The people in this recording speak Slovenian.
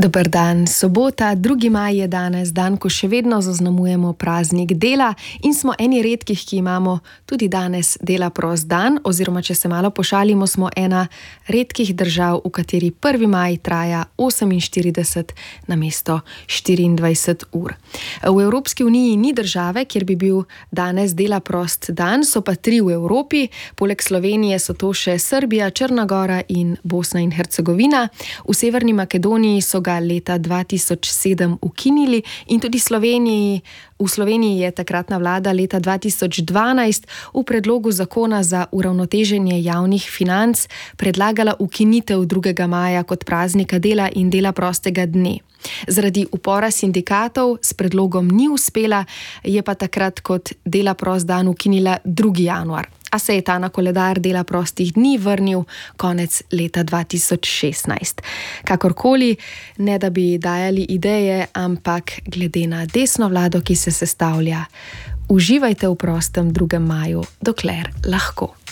Dober dan, sobota, 2. maj je danes, dan, ko še vedno zaznamujemo praznik dela in smo eni redkih, ki imamo tudi danes dela prost dan, oziroma če se malo pošalimo, smo ena redkih držav, v kateri 1. maj traja 48 namesto 24 ur. V Evropski uniji ni države, kjer bi bil danes dela prost dan, so pa 3 v Evropi, poleg Slovenije so to še Srbija, Črna Gora in Bosna in Hercegovina. V Severni Makedoniji so ga leta 2007 ukinili in tudi v Sloveniji je takratna vlada leta 2012 v predlogu zakona za uravnoteženje javnih financ predlagala ukinitev 2. maja kot praznika dela in dela prostega dne. Zaradi upora sindikatov s predlogom ni uspela, je pa takrat kot dela prost dan ukinila 2. januar. A se je ta na koledar dela prostih dni vrnil konec leta 2016. Kakorkoli, ne da bi dajali ideje, ampak glede na desno vlado, ki se sestavlja, uživajte v prostem 2. maju, dokler lahko.